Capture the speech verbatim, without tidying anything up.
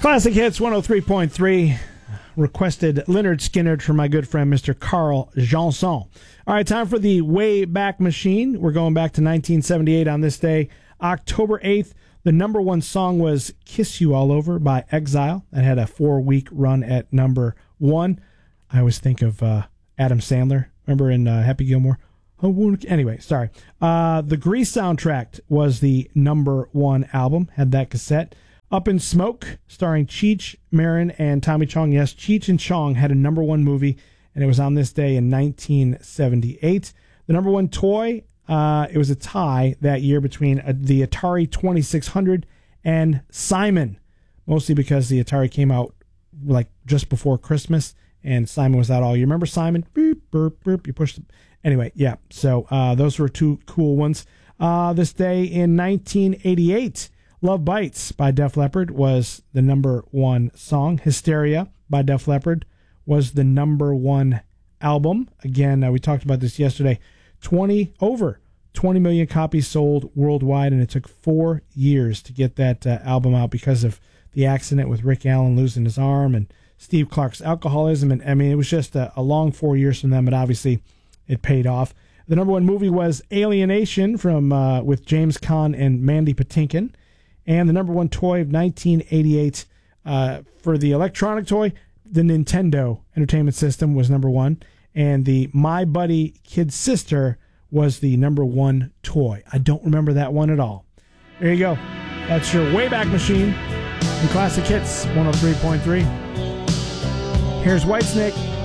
Classic Hits one oh three point three. Requested Leonard Skinner from my good friend Mister Carl Janson. All right, time for the Way Back Machine. We're going back to nineteen seventy-eight on this day, October eighth. The number one song was Kiss You All Over by Exile. That had a four-week run at number one. I always think of uh, Adam Sandler. Remember in uh, Happy Gilmore? Oh, anyway, sorry. Uh, the Grease soundtrack was the number one album. Had that cassette. Up in Smoke, starring Cheech Marin and Tommy Chong. Yes, Cheech and Chong had a number one movie, and it was on this day in nineteen seventy-eight. The number one toy, uh, it was a tie that year between uh, the Atari twenty-six hundred and Simon, mostly because the Atari came out like just before Christmas, and Simon was out all year. Remember Simon? Beep, burp, burp, you pushed. Anyway, yeah, so uh, those were two cool ones. Uh, this day in nineteen eighty-eight, Love Bites by Def Leppard was the number one song. Hysteria by Def Leppard was the number one album. Again, uh, we talked about this yesterday. twenty over twenty million copies sold worldwide, and it took four years to get that uh, album out because of the accident with Rick Allen losing his arm and Steve Clark's alcoholism. And I mean, it was just a, a long four years from them, but obviously it paid off. The number one movie was Alienation from uh, with James Caan and Mandy Patinkin. And the number one toy of nineteen eighty-eight uh, for the electronic toy, the Nintendo Entertainment System was number one. And the My Buddy Kid Sister was the number one toy. I don't remember that one at all. There you go. That's your Wayback Machine in Classic Hits one oh three point three. Here's Whitesnake.